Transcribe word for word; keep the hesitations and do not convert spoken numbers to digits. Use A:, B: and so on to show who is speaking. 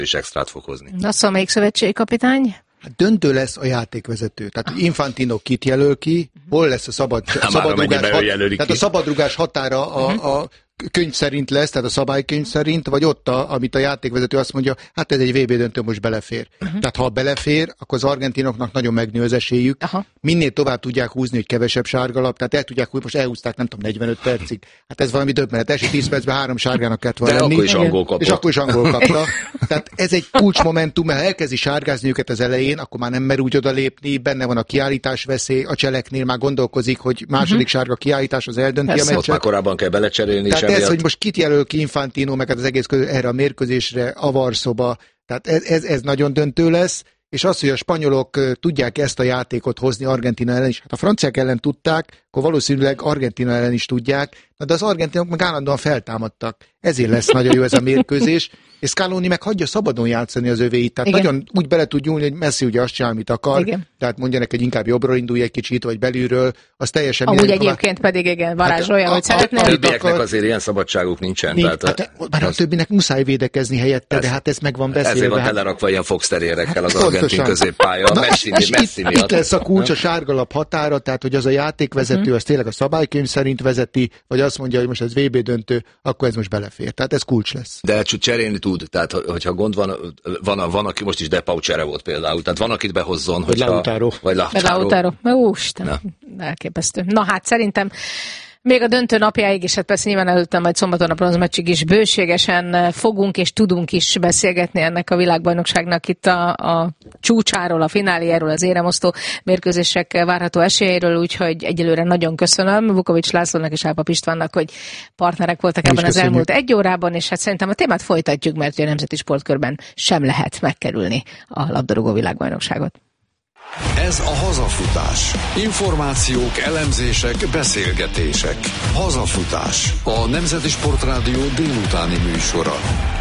A: és extrát fog hozni.
B: Na szóval melyik szövetségi kapitány?
C: Hát döntő lesz a játékvezető. Tehát Infantino kit jelöl ki, hol lesz a szabad, szabadrugás, hat, tehát a szabadrugás határa a, a könyv szerint lesz, tehát a szabálykönyv szerint, vagy ott, a, amit a játékvezető azt mondja, hát ez egy vé bé döntő, most belefér. Uh-huh. Tehát ha belefér, akkor az argentinoknak nagyon megnő az esélyük. Aha. Minél tovább tudják húzni, hogy kevesebb sárgalap, tehát el tudják húzni, most elhúzták, nem tudom, negyvenöt percig. Hát ez valami döbbenetes, tíz percben három sárgának kellett volna lenni.
A: Akkor is angol kapott.
C: És akkor is angol kapta. Tehát ez egy kulcsmomentum, mert ha elkezdi sárgázni őket az elején, akkor már nem mer úgy odalépni, benne van a kiállítás veszély, a cseleknél már gondolkozik, hogy második uh-huh. sárga kiállítás az eldönti
A: Persze,
C: a meccset.
A: Ott már korábban kell belecserélni.
C: Tehát ez, hogy most kit jelöl ki Infantino, meg az egész közül erre a mérkőzésre, a Varsóba, tehát ez, ez, ez nagyon döntő lesz, és az, hogy a spanyolok tudják ezt a játékot hozni Argentina ellen is, hát a franciák ellen tudták, akkor valószínűleg Argentina ellen is tudják, de az argentinok meg állandóan feltámadtak. Ezért lesz nagyon jó ez a mérkőzés, és Scaloni meg hagyja szabadon játszani az övéit, tehát igen. nagyon úgy bele tud nyúlni, hogy Messi ugye azt csinál, amit akar, igen. tehát mondja neki, hogy inkább jobbról indulj egy kicsit, vagy belülről, az teljesen...
B: Amúgy egyébként már... pedig igen, varázsolja, hát, hogy szeretne.
A: A többieknek azért ilyen szabadságuk nincsen.
C: Nincs,
A: tehát
C: hát, a, bár a többinek muszáj védekezni helyette, ez, de hát ez meg van beszélve.
A: Ezért van
C: hát...
A: telerakva ilyen foxterérekkel az argentin középpálya, a Messi, Messi miatt.
C: Itt lesz a kulcs, a sárgalap határa, tehát hogy az a játékvezető, az tényleg a szabálykönyv szerint vezeti, vagy azt mondja, hogy most ez vé bé döntő, akkor ez most belefér. Tehát ez kulcs lesz.
A: De cserélni tud, tehát hogyha gond van, van, van aki most is Depau csere volt például, tehát van, akit behozzon.
C: Vagy Lautaro.
A: Vagy
B: Lautaro. Úristen, elképesztő. Na hát szerintem még a döntő napjáig, és hát persze nyilván előttem majd szombaton a bronzmeccsig is bőségesen fogunk és tudunk is beszélgetni ennek a világbajnokságnak itt a, a csúcsáról, a fináliáról, az éremosztó mérkőzések várható esélyeiről, úgyhogy egyelőre nagyon köszönöm Vukovics Lászlónak és Álpap Istvánnak, hogy partnerek voltak ebben az elmúlt egy órában, és hát szerintem a témát folytatjuk, mert a nemzeti sportkörben sem lehet megkerülni a labdarúgó világbajnokságot.
D: Ez a Hazafutás. Információk, elemzések, beszélgetések. Hazafutás. A Nemzeti Sportrádió délutáni műsora.